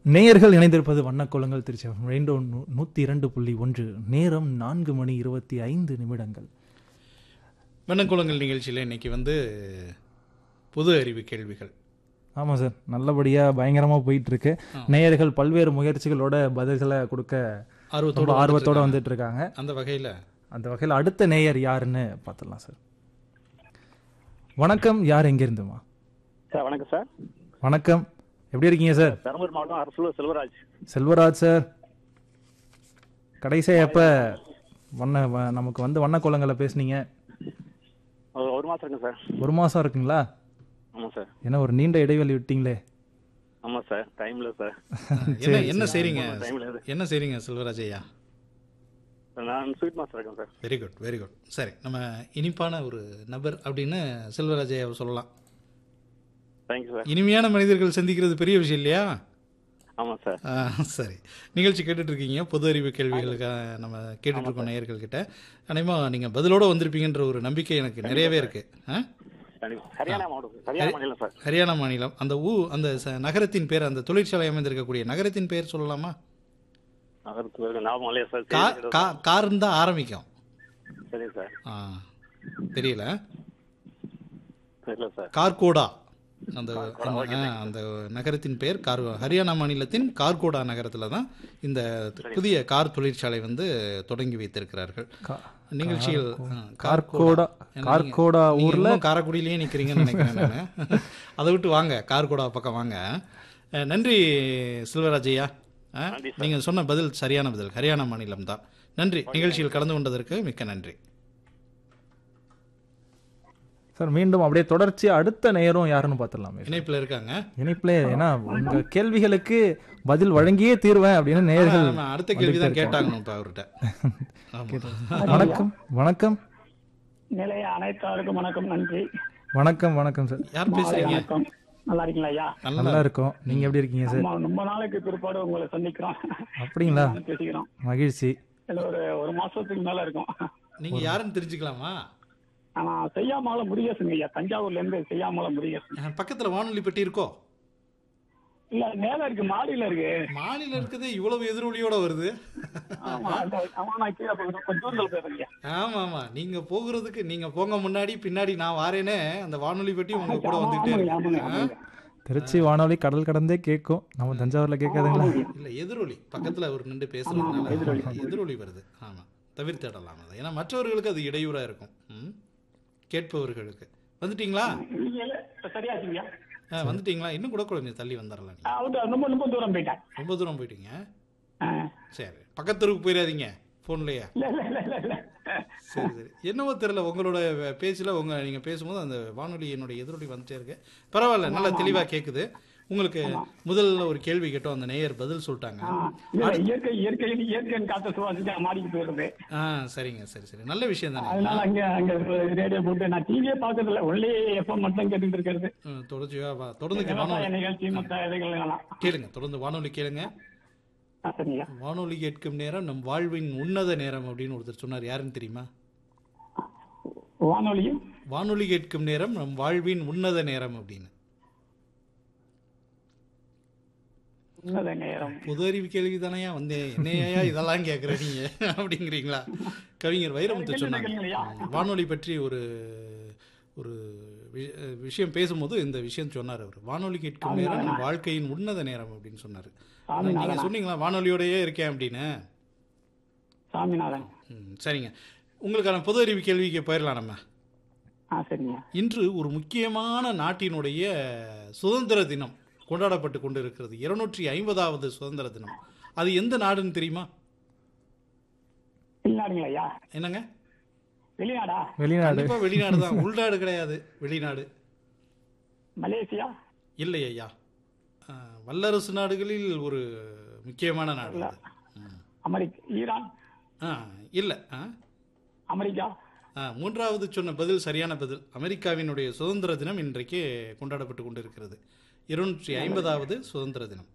நேயர்கள் இணைந்திருப்பது வண்ணக்கோலங்கள் திருச்சி ரெயின்போ 102.1 நேரம் 4:25. வண்ணக்கோலங்கள் நிகழ்ச்சியில் இன்னைக்கு பொது அறிவு கேள்விகள். ஆமாம் சார், நல்லபடியாக பயங்கரமாக போயிட்டுருக்கு. நேயர்கள் பல்வேறு முயற்சிகளோட பதில்களை கொடுக்க ஆர்வத்தோடு வந்துட்டு இருக்காங்க. அந்த வகையில் அடுத்த நேயர் யாருன்னு பார்த்துடலாம் சார். வணக்கம், யார் எங்கிருந்துமா? சார் வணக்கம் சார். வணக்கம், எப்படி இருக்கீங்க சார்? பெரம்பலூர் மாவட்டம் அரசலூர் செல்வராஜ். செல்வராஜ் சார், கடைசியாக எப்போ நமக்கு வண்ணக்கோலங்களை பேசுனீங்க? ஒரு மாதம் இருக்குங்க சார். ஒரு மாதம் இருக்குங்களா? ஆமாம் சார். ஏன்னா ஒரு நீண்ட இடைவெளி விட்டீங்களே. ஆமாம் சார், டைம்ல சார். என்ன செய்றீங்க செல்வராஜ் ஐயா? நான் ஸ்வீட் மாஸ்டர் இருக்கேன் sir. Very good very good. சரி, நம்ம இனிப்பான ஒரு நபர் அப்படின்னு செல்வராஜ் ஐயா சொல்லலாம். Thank you sir. இனிமையான மனிதர்கள் சந்திக்கிறது பெரிய விஷயம் இல்லையா? ஆமாம் சார். சரி, நிகழ்ச்சி கேட்டுட்டு இருக்கீங்க. பொது அறிவு கேள்விகளுக்காக நம்ம கேட்டுட்டு இருக்கோம் நேயர்கள்கிட்ட. அநேகமாக நீங்கள் பதிலோடு வந்திருப்பீங்கன்ற ஒரு நம்பிக்கை எனக்கு நிறையவே இருக்கு. ஹரியானா மாவட்டம், ஹரியானா மாநிலம் சார். ஹரியானா மாநிலம். அந்த நகரத்தின் பேர், அந்த தொழிற்சாலை அமைந்திருக்கக்கூடிய நகரத்தின் பேர் சொல்லலாமா? கார் தான் ஆரம்பிக்கும். சரி சார். தெரியல. சார் கார்கோடா அந்த நகரத்தின் பெயர். ஹரியானா மாநிலத்தின் கார்கோடா நகரத்தில் தான் இந்த புதிய கார் தொழிற்சாலை தொடங்கி வைத்திருக்கிறார்கள். நிகழ்ச்சியில் கார்கோடா ஊர்ல காரைக்குடியிலேயே நிற்கிறீங்கன்னு நினைக்கிறேன் நான். அதை விட்டு வாங்க, கார்கோடா பக்கம் வாங்க. நன்றி செல்வராஜையா, நீங்கள் சொன்ன பதில் சரியான பதில். ஹரியானா மாநிலம் தான். நன்றி, நிகழ்ச்சியில் கலந்து கொண்டதற்கு மிக்க நன்றி சார். மீண்டும் அப்படியே தொடர்ச்சி அடுத்த நேரம் யாருன்னு பார்த்துடலாமே. இணைப்பில் இருக்காங்க. ஏன்னா உங்க கேள்விகளுக்கு பதில் வழங்கியே தீர்வேன் அப்படின்னு நேயர்கள் அடுத்த கேள்வி தான் கேட்டாங்க இப்போ அவர்கிட்ட. வணக்கம். வணக்கம் நிலைய அனைத்தாருக்கும் வணக்கம், நன்றி. வணக்கம். வணக்கம் சார், யார் பேசுறீங்க? நல்லா இருக்கீங்களா ஐயா? நல்லா இருக்கோம், நீங்க எப்படி இருக்கீங்க சார்? ரொம்ப நாளைக்கு பிற்பாடு உங்களை சந்திக்கிறோம். அப்படிங்களா? பேசிக்கிறோம், மகிழ்ச்சி. ஒரு மாசத்துக்கு மேல இருக்கும். நீங்க யாருன்னு தெரிஞ்சுக்கலாமா? நான் செய்யாமல முருகேசன் ஐயா, தஞ்சாவூர்ல இருந்து செய்யாமல முருகேசன். பக்கத்துல வானொலி பெட்டி இருக்கோ? இல்ல, மேல இருக்கு, மாடியில இருக்கு. மாடியில இருக்குது, இவ்வளவு எதிரொலியோட வருது. ஆமா, நீங்க போகிறதுக்கு, நீங்க போங்க முன்னாடி பின்னாடி நான் வாரேனே, அந்த வானொலி பெட்டி உங்க கூட வந்துட்டே இருக்கு. திருச்சி வானொலி கடல் கடந்தே கேட்கும், நம்ம தஞ்சாவூர்ல கேட்காதுங்களா? இல்ல, எதிரொலி பக்கத்துல ஒரு நின்று பேசுறதுனால எதிரொலி வருது. ஆமா, தவிர்த்திடலாம் அதை. ஏன்னா மற்றவர்களுக்கு அது இடையூறா இருக்கும், கேட்பவர்களுக்கு. வந்துட்டீங்களா? வந்துட்டீங்களா? இன்னும் கூட கொஞ்சம் தள்ளி வந்துடலாம். ரொம்ப தூரம் போயிட்டேன். ரொம்ப தூரம் போயிட்டீங்க? சரி, பக்கத்தூருக்கு போயிடாதீங்க போன்லயே. சரி சரி, என்னவோ தெரியல, உங்களோட பேச்சுல நீங்க பேசும்போது அந்த வானொலி என்னுடைய எதிரொலி வந்துட்டே இருக்கு. பரவாயில்ல, நல்லா தெளிவா கேக்குது. உங்களுக்கு முதல்ல ஒரு கேள்வி கேட்டோம், அந்த நேயர் பதில் சொல்லிட்டாங்க. சரிங்க, சரி சரி, நல்ல விஷயம் தானே. தொடர்ந்து கேளுங்க, தொடர்ந்து வானொலி கேளுங்க. வானொலி கேட்கும் நேரம் நம் வாழ்வின் உன்னத நேரம் அப்படின்னு ஒருத்தர் சொன்னார். யாருன்னு தெரியுமா? வானொலி கேட்கும் நேரம் நம் வாழ்வின் உன்னத நேரம் அப்படின்னு. பொது அறிவு கேள்வி தானையா வந்தேன், என்னையா இதெல்லாம் கேட்குற நீங்க அப்படிங்கிறீங்களா? கவிஞர் வைரமுத்து சொன்னாங்க, வானொலி பற்றி ஒரு விஷயம் பேசும்போது இந்த விஷயம் சொன்னார் அவர். வானொலி கேட்கும் நேரம் நம் வாழ்க்கையின் உன்னத நேரம் அப்படின்னு சொன்னார். நீங்க சொன்னீங்களா வானொலியோடயே இருக்கேன் அப்படின்னு? சரிங்க, உங்களுக்கான பொது அறிவு கேள்விக்கு போயிடலாம் நம்ம. இன்று ஒரு முக்கியமான நாட்டினுடைய சுதந்திர தினம் கொண்டாடப்பட்டு கொண்டு இருக்கிறது. 250வது சுதந்திர தினம். அது எந்த நாடுன்னு தெரியுமா? என்னங்க? வெளிநாடு. வெளிநாடு தான், உள்நாடு கிடையாது, வெளிநாடு. மலேசியா? இல்லை ஐயா, வல்லரசு நாடுகளில் ஒரு முக்கியமான நாடு. ஈரான்? இல்ல. அமெரிக்கா? மூன்றாவது சொன்ன பதில் சரியான பதில். அமெரிக்காவினுடைய சுதந்திர தினம் இன்றைக்கு கொண்டாடப்பட்டு கொண்டிருக்கிறது. 250வது சுதந்திர தினம்.